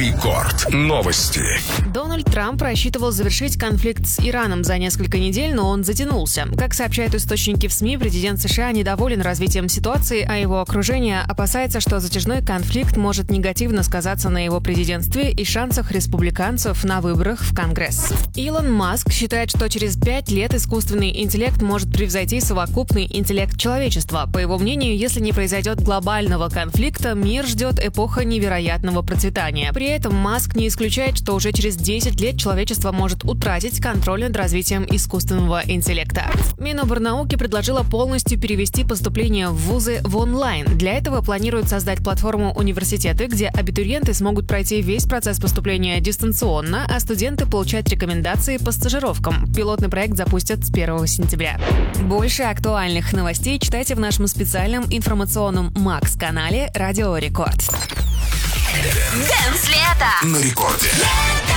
Рекорд. Новости. Дональд Трамп рассчитывал завершить конфликт с Ираном за несколько недель, но он затянулся. Как сообщают источники в СМИ, президент США недоволен развитием ситуации, а его окружение опасается, что затяжной конфликт может негативно сказаться на его президентстве и шансах республиканцев на выборах в Конгресс. Илон Маск считает, что через 5 лет искусственный интеллект может превзойти совокупный интеллект человечества. По его мнению, если не произойдет глобального конфликта, мир ждет эпоха невероятного процветания. При этом Маск не исключает, что уже через 10 лет человечество может утратить контроль над развитием искусственного интеллекта. Минобрнауки предложила полностью перевести поступление в вузы в онлайн. Для этого планируют создать платформу университеты, где абитуриенты смогут пройти весь процесс поступления дистанционно, а студенты получать рекомендации по стажировкам. Пилотный проект запустят с 1 сентября. Больше актуальных новостей читайте в нашем специальном информационном Макс-канале «Радио Рекорд». Дэнс лето На рекорде.